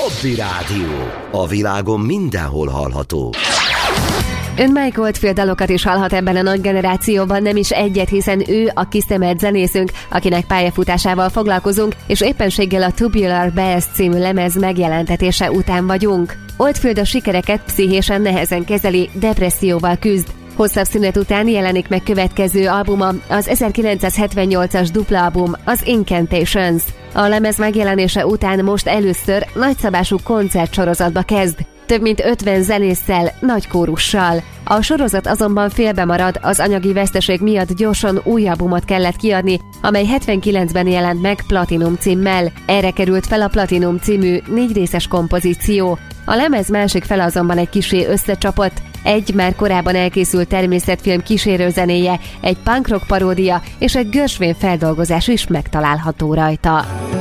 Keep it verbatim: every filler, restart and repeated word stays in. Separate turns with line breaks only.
Hobby Rádió. A világon mindenhol hallható.
Ön Mike Oldfield dalokat is hallhat ebben a nagy generációban, nem is egyet, hiszen ő a kiszemelt zenészünk, akinek pályafutásával foglalkozunk, és éppenséggel a Tubular Bells című lemez megjelentetése után vagyunk. Oldfield a sikereket pszichésen nehezen kezeli, depresszióval küzd. Hosszabb szünet után jelenik meg következő albuma, az ezerkilencszázhetvennyolcas dupla album, az Incantations. A lemez megjelenése után most először nagyszabású koncertsorozatba kezd. Több mint ötven zenésszel, nagy kórussal. A sorozat azonban félbe marad, az anyagi veszteség miatt gyorsan új albumot kellett kiadni, amely hetvenkilencben jelent meg Platinum címmel. Erre került fel a Platinum című négy részes kompozíció. A lemez másik fele azonban egy kissé összecsapott, egy már korábban elkészült természetfilm kísérőzenéje, egy punk rock paródia és egy Gershwin feldolgozás is megtalálható rajta.